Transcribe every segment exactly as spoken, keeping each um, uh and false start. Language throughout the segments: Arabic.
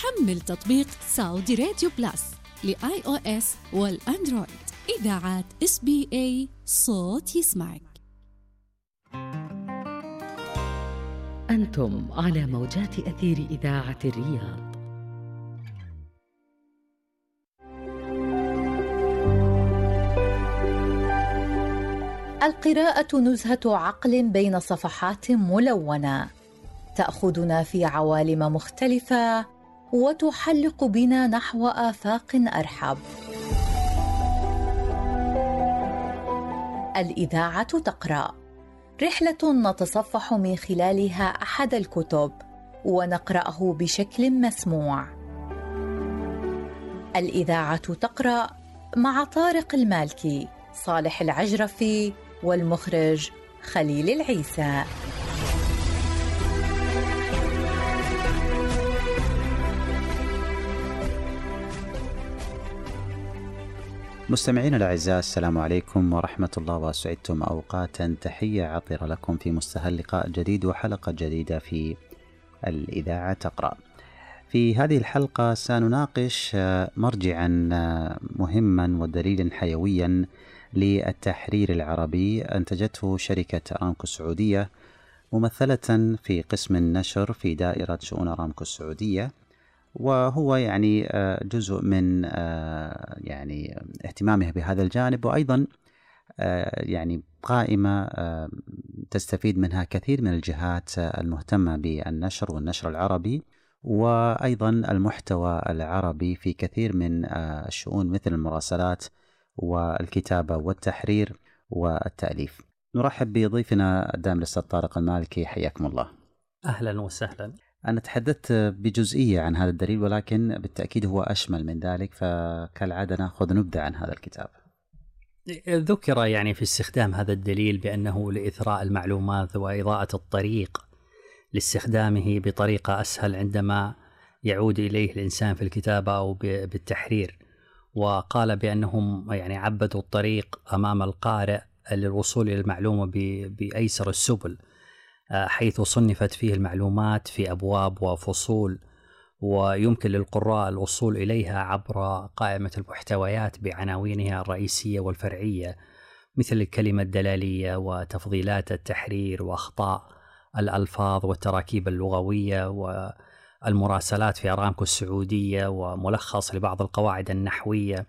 حمل تطبيق سعودي راديو بلس لآي أو إس والأندرويد. إذاعة إس بي إيه صوت يسمعك. أنتم على موجات أثير إذاعة الرياض. القراءة نزهة عقل بين صفحات ملونة، تأخذنا في عوالم مختلفة وتحلق بنا نحو آفاق أرحب. الإذاعة تقرأ، رحلة نتصفح من خلالها أحد الكتب ونقرأه بشكل مسموع. الإذاعة تقرأ مع طارق المالكي، صالح العجرفي، والمخرج خليل العيسى. مستمعينا الأعزاء، السلام عليكم ورحمة الله، وسعدتم أوقاتا. تحية عطرة لكم في مستهل لقاء جديد وحلقة جديدة في الإذاعة تقرأ. في هذه الحلقة سنناقش مرجعا مهما ودليلا حيويا للتحرير العربي أنتجته شركة أرامكو السعودية، ممثلة في قسم النشر في دائرة شؤون أرامكو السعودية، وهو يعني جزء من يعني اهتمامه بهذا الجانب، وأيضا يعني قائمة تستفيد منها كثير من الجهات المهتمة بالنشر والنشر العربي، وأيضا المحتوى العربي في كثير من الشؤون مثل المراسلات والكتابة والتحرير والتأليف. نرحب بضيفنا الدائم الأستاذ طارق المالكي، حياكم الله. أهلا وسهلا. أنا تحدثت بجزئية عن هذا الدليل، ولكن بالتأكيد هو أشمل من ذلك، فكالعادة نأخذ نبذة عن هذا الكتاب. ذكر يعني في استخدام هذا الدليل بأنه لإثراء المعلومات وإضاءة الطريق لاستخدامه بطريقة أسهل عندما يعود إليه الإنسان في الكتابة أو بالتحرير، وقال بأنهم يعني عبدوا الطريق أمام القارئ للوصول إلى المعلومة بأيسر السبل، حيث صنفت فيه المعلومات في أبواب وفصول، ويمكن للقراء الوصول إليها عبر قائمة المحتويات بعناوينها الرئيسية والفرعية، مثل الكلمة الدلالية وتفضيلات التحرير وأخطاء الألفاظ والتراكيب اللغوية والمراسلات في أرامكو السعودية، وملخص لبعض القواعد النحوية.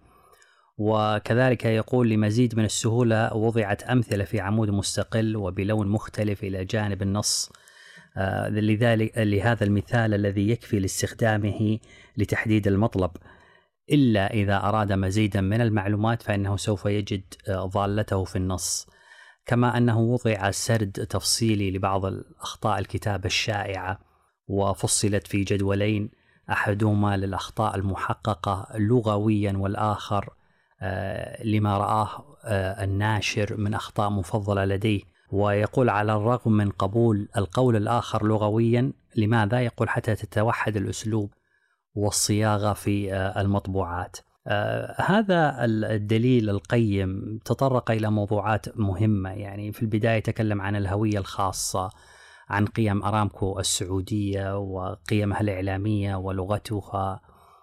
وكذلك يقول لمزيد من السهولة وضعت أمثلة في عمود مستقل وبلون مختلف إلى جانب النص، آه لذلك لهذا المثال الذي يكفي لاستخدامه لتحديد المطلب، إلا إذا أراد مزيدا من المعلومات فإنه سوف يجد آه ضالته في النص. كما أنه وضع سرد تفصيلي لبعض الأخطاء الكتابة الشائعة، وفصلت في جدولين، أحدهما للأخطاء المحققة لغويا، والآخر لما رآه الناشر من أخطاء مفضلة لديه. ويقول على الرغم من قبول القول الآخر لغويا، لماذا؟ يقول حتى تتوحد الأسلوب والصياغة في المطبوعات. هذا الدليل القيم تطرق إلى موضوعات مهمة، يعني في البداية تكلم عن الهوية الخاصة، عن قيم أرامكو السعودية وقيمها الإعلامية ولغتها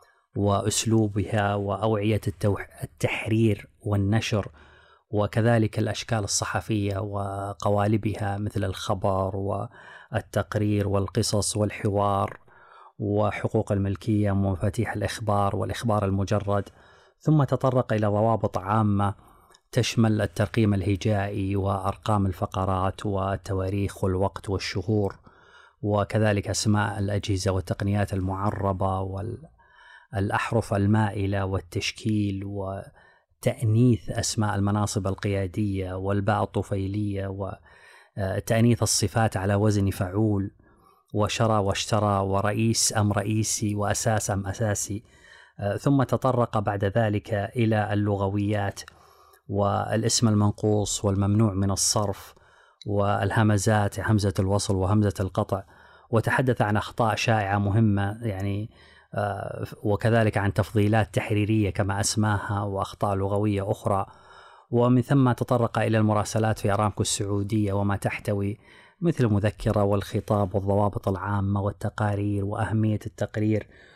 وأسلوبها وأوعية التحرير والنشر، وكذلك الأشكال الصحفية وقوالبها مثل الخبر والتقرير والقصص والحوار وحقوق الملكية ومفاتيح الإخبار والإخبار المجرد. ثم تطرق إلى ضوابط عامة تشمل الترقيم الهجائي وأرقام الفقرات والتواريخ والوقت والشهور، وكذلك أسماء الأجهزة والتقنيات المعربة والأحرف المائلة والتشكيل وتأنيث أسماء المناصب القيادية والباء الطفيلية وتأنيث الصفات على وزن فعول، وشرى واشترى ورئيس أم رئيسي وأساس أم أساسي. ثم تطرق بعد ذلك إلى اللغويات والاسم المنقوص والممنوع من الصرف والهمزات، همزة الوصل وهمزة القطع، وتحدث عن أخطاء شائعة مهمة يعني، وكذلك عن تفضيلات تحريرية كما أسماها وأخطاء لغوية أخرى. ومن ثم تطرق إلى المراسلات في أرامكو السعودية وما تحتوي، مثل المذكرة والخطاب والضوابط العامة والتقارير وأهمية التقرير